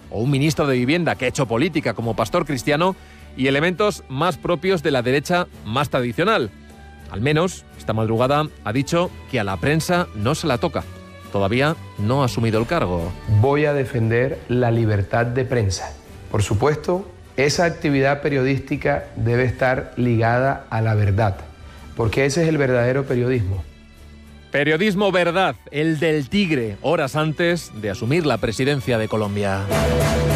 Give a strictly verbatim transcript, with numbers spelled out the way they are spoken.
o un ministro de Vivienda que ha hecho política como Pastor Cristiano, y elementos más propios de la derecha más tradicional. Al menos, esta madrugada ha dicho que a la prensa no se la toca. Todavía no ha asumido el cargo. Voy a defender la libertad de prensa. Por supuesto, esa actividad periodística debe estar ligada a la verdad, porque ese es el verdadero periodismo. Periodismo verdad, el del Tigre, horas antes de asumir la presidencia de Colombia.